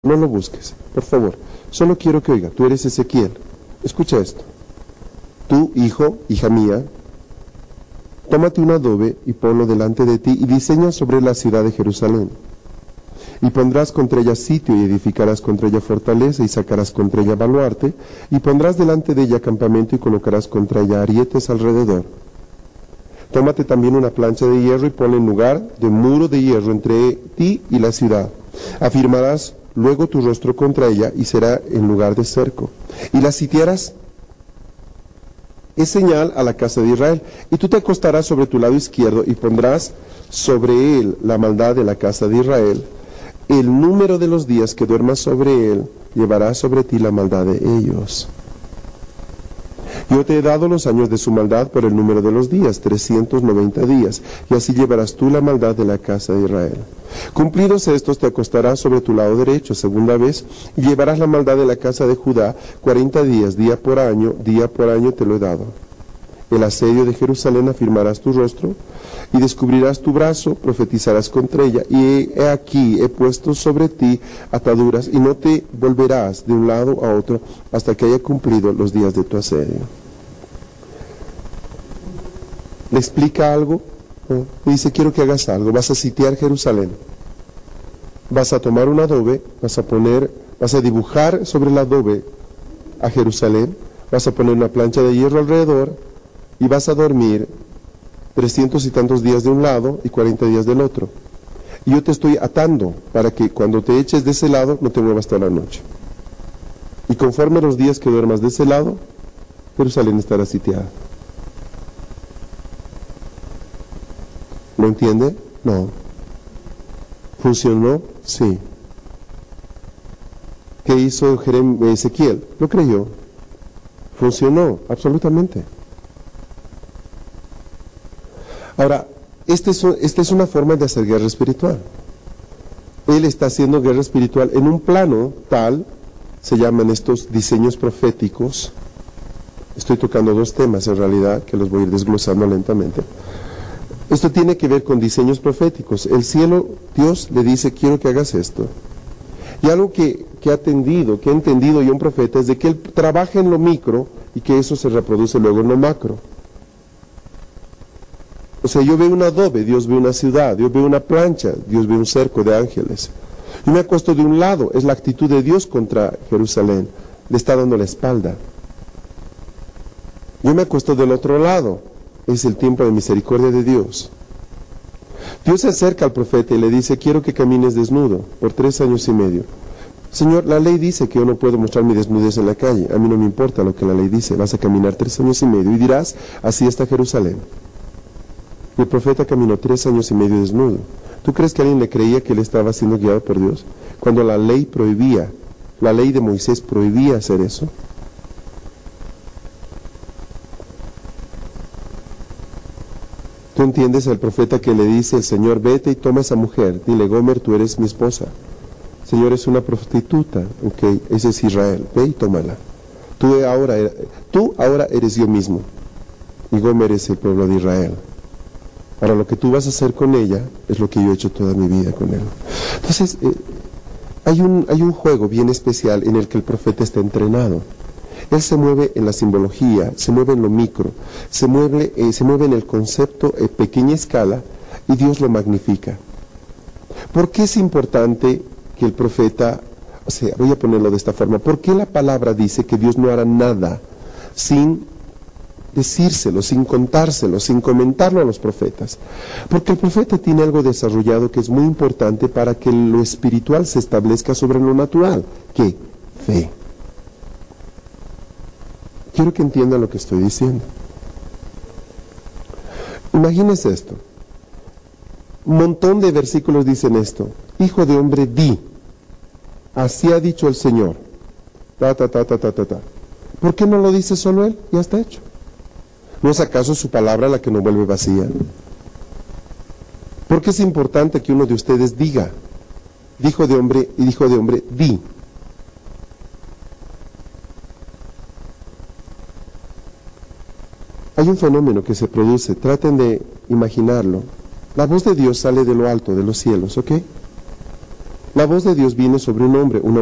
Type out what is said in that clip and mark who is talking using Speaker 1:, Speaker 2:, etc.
Speaker 1: No lo busques, por favor. Solo quiero que oiga, tú eres Ezequiel. Escucha esto. Tú, hijo, hija mía, tómate un adobe y ponlo delante de ti y diseña sobre la ciudad de Jerusalén. Y pondrás contra ella sitio y edificarás contra ella fortaleza y sacarás contra ella baluarte y pondrás delante de ella campamento y colocarás contra ella arietes alrededor. Tómate también una plancha de hierro y ponla en lugar de muro de hierro entre ti y la ciudad. Afirmarás luego tu rostro contra ella y será en lugar de cerco. Y la sitiarás. Es señal a la casa de Israel. Y tú te acostarás sobre tu lado izquierdo y pondrás sobre él la maldad de la casa de Israel. El número de los días que duermas sobre él llevará sobre ti la maldad de ellos. Yo te he dado los años de su maldad por el número de los días, 390 días, y así llevarás tú la maldad de la casa de Israel. Cumplidos estos, te acostarás sobre tu lado derecho, segunda vez, y llevarás la maldad de la casa de Judá 40 días, día por año te lo he dado. El asedio de Jerusalén afirmarás tu rostro, y descubrirás tu brazo, profetizarás contra ella, y he aquí, he puesto sobre ti ataduras, y no te volverás de un lado a otro hasta que haya cumplido los días de tu asedio. ¿Le explica algo? ¿No? Dice, quiero que hagas algo, vas a sitiar Jerusalén. Vas a tomar un adobe, vas a dibujar sobre el adobe a Jerusalén, vas a poner una plancha de hierro alrededor, y vas a dormir 300 y tantos días de un lado y 40 días del otro. Y yo te estoy atando para que cuando te eches de ese lado no te muevas toda la noche. Y conforme los días que duermas de ese lado, Jerusalén estará sitiada. ¿Lo entiende? No. ¿Funcionó? Sí. ¿Qué hizo Ezequiel? Lo creyó. Funcionó, absolutamente. Ahora, esta es una forma de hacer guerra espiritual. Él está haciendo guerra espiritual en un plano tal, se llaman estos diseños proféticos. Estoy tocando dos temas en realidad, que los voy a ir desglosando lentamente. Esto tiene que ver con diseños proféticos. El cielo, Dios le dice, quiero que hagas esto. Y algo que ha entendido ya un profeta, es de que él trabaja en lo micro y que eso se reproduce luego en lo macro. O sea, yo veo un adobe, Dios ve una ciudad, yo veo una plancha, Dios ve un cerco de ángeles. Yo me acuesto de un lado, es la actitud de Dios contra Jerusalén, le está dando la espalda. Yo me acuesto del otro lado, es el tiempo de misericordia de Dios. Dios se acerca al profeta y le dice, quiero que camines desnudo por 3 años y medio. Señor, la ley dice que yo no puedo mostrar mi desnudez en la calle, a mí no me importa lo que la ley dice, vas a caminar 3 años y medio y dirás, así está Jerusalén. El profeta caminó 3 años y medio desnudo. ¿Tú crees que alguien le creía que él estaba siendo guiado por Dios? Cuando la ley de Moisés prohibía hacer eso. ¿Tú entiendes al profeta que le dice el Señor, vete y toma a esa mujer? Dile, Gomer, tú eres mi esposa. Señor, es una prostituta. Ok, ese es Israel. Ve y tómala. Tú ahora eres yo mismo. Y Gomer es el pueblo de Israel. Ahora lo que tú vas a hacer con ella es lo que yo he hecho toda mi vida con él. Entonces, hay un juego bien especial en el que el profeta está entrenado. Él se mueve en la simbología, se mueve en lo micro, se mueve en el concepto en pequeña escala y Dios lo magnifica. ¿Por qué es importante que el profeta, voy a ponerlo de esta forma, ¿por qué la palabra dice que Dios no hará nada sin decírselo, sin contárselo, sin comentarlo a los profetas? Porque el profeta tiene algo desarrollado que es muy importante para que lo espiritual se establezca sobre lo natural. ¿Qué? Fe. Quiero que entiendan lo que estoy diciendo. Imagínense esto. Un montón de versículos dicen esto. Hijo de hombre, di. Así ha dicho el Señor. ¿Por qué no lo dice solo él? Ya está hecho. ¿No es acaso su palabra la que no vuelve vacía? ¿Por qué es importante que uno de ustedes diga, hijo de hombre, di? Hay un fenómeno que se produce, traten de imaginarlo. La voz de Dios sale de lo alto, de los cielos, ¿ok? La voz de Dios viene sobre un hombre